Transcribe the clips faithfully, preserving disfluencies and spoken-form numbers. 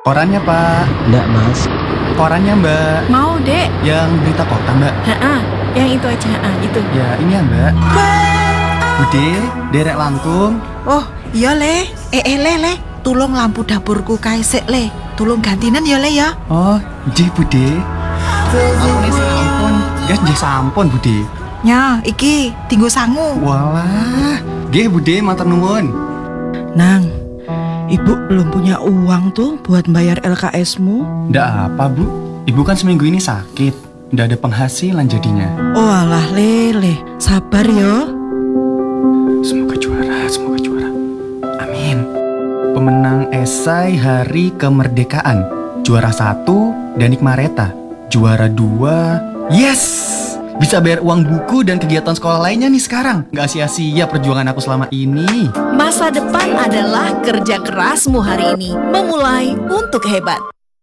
Korannya, Pak. Enggak, Mas. Korannya, Mbak. Mau, Dek. Yang berita kota, Mbak. Ha-ha, yang itu aja, ha, itu. Ya, ini ya, Mbak. Bude, derek langkung. Oh, iya le. Eh, eh le le. Tulung lampu dapurku kae sik le. Tulung gantinan ya le ya. Oh, nggih, Bude. Ampun, sampun. Guys, nggih sampun, Bude. Nya, iki tinggo sangu. Walah. Nggih, Bude, matur nuwun. Nang, ibu belum punya uang tuh buat bayar L K S-mu. Ndak apa, Bu. Ibu kan seminggu ini sakit. Ndak ada penghasilan jadinya. Oh alah lele, sabar yo. Semoga juara, semoga juara. Amin. Pemenang esai Hari Kemerdekaan. Juara satu, Danik Mareta. Juara dua, yes! Bisa bayar uang buku dan kegiatan sekolah lainnya nih sekarang. Gak sia-sia perjuangan aku selama ini. Masa depan adalah kerja kerasmu hari ini. Memulai untuk hebat.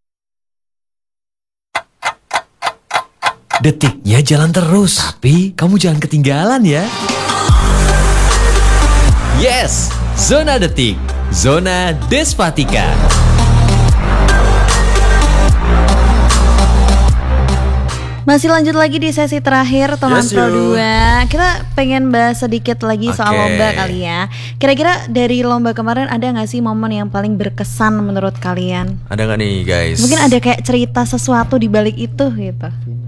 Detiknya jalan terus, tapi kamu jangan ketinggalan ya. Yes, Zona Detik, Zona Despatika. Masih lanjut lagi di sesi terakhir Tohan Yes, Pro you. dua. Kita pengen bahas sedikit lagi soal Oke. lomba kali ya. Kira-kira dari lomba kemarin ada gak sih momen yang paling berkesan menurut kalian? Ada nggak nih guys? Mungkin ada kayak cerita sesuatu di balik itu gitu.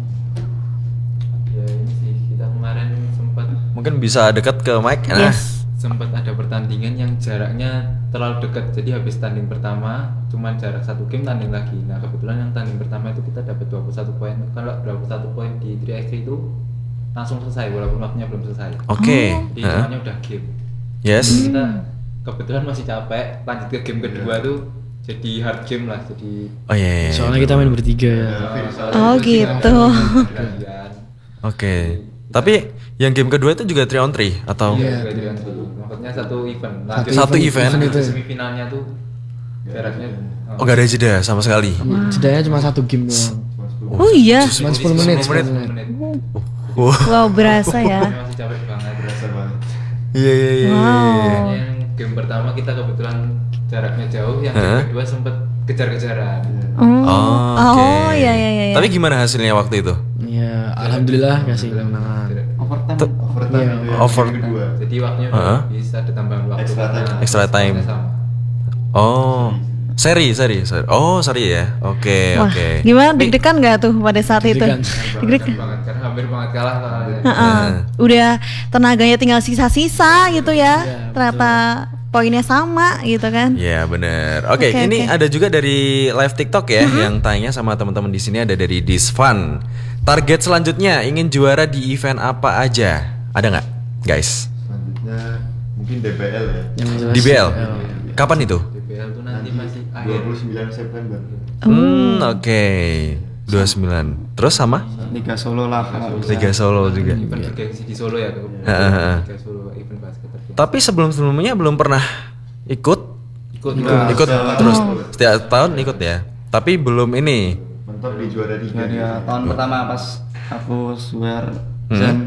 Ya ini sih kita kemarin sempat Mungkin bisa dekat ke mic. Nah, Yes. sempat ada pertandingan yang jaraknya terlalu dekat, jadi habis tanding pertama cuman jarak satu game tanding lagi. Nah kebetulan yang tanding pertama itu kita dapat dua puluh satu poin. Kalau dua puluh satu poin di tiga x tiga itu langsung selesai walaupun waktunya belum selesai. Oke. Jadi Heeh. hitungannya udah game. Yes. Jadi kita kebetulan masih capek, lanjut ke game kedua tuh jadi hard game lah. Jadi Oh iya. iya, iya. Soalnya kita main bertiga ya. soalnya Oh, itu juga gitu. latihan. Oke. Tapi yang game kedua itu juga three on three atau? Iya, graduan dulu. Maksudnya satu event. Lanjut Satu event. lanjut itu. ke semifinalnya tuh jaraknya Oh gak ada jeda sama sekali. Jedanya cuma satu game doang. Oh iya, Cuma sepuluh menit. sepuluh sepuluh menit. Wah. wow berasa ya. Masih capek banget, berasa banget. Iya iya iya. Wow. Yang game pertama kita kebetulan jaraknya jauh, yang Hah? game kedua sempet kejar-kejaran. Oh, Oh, oh oke. iya iya iya. Tapi gimana hasilnya waktu itu? Ya, alhamdulillah kasih kemenangan. T- Iya. Over. Jadi waktunya Heeh. udah bisa ada tambahan waktu. karena Extra time. sama. Oh. Seri, seri, seri. Oh, seri ya. Oke, Wah, oke. gimana deg-degan gak tuh pada saat itu? Deg-degan. Deg-degan. banget karena hampir banget kalah soalnya. Heeh. Udah tenaganya tinggal sisa-sisa gitu ya. Iya, Ternyata poinnya sama gitu kan. Iya bener. Oke, Oke, ini oke. ada juga dari live TikTok ya yang tanya sama teman-teman di sini, ada dari Disfan. Target selanjutnya ingin juara di event apa aja? Ada nggak, guys? Selanjutnya mungkin D B L ya. Yang jelas. Di B L. Ya. Kapan itu? D B L tuh nanti masih dua akhir. puluh sembilan September. Hmm, oke. dua puluh sembilan. Terus sama? Liga Solo lah. Liga Solo juga. Event bergengsi di Solo ya tuh. Heeh. Liga Solo event basket tergengsi. Tapi sebelum-sebelumnya belum pernah ikut. Ikut Nah, Ikut setelah- terus setiap tahun ikut ya. Tapi belum ini. Mentok di juara tiga. Dari tahun pertama pas aku swear Hmm. dan